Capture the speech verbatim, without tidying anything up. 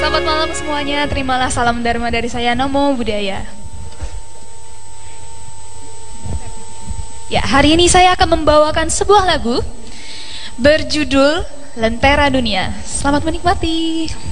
Selamat malam semuanya, terimalah salam Dharma dari saya, Namo Buddhaya. Ya, hari ini saya akan membawakan sebuah lagu berjudul Lentera Dunia. Selamat menikmati.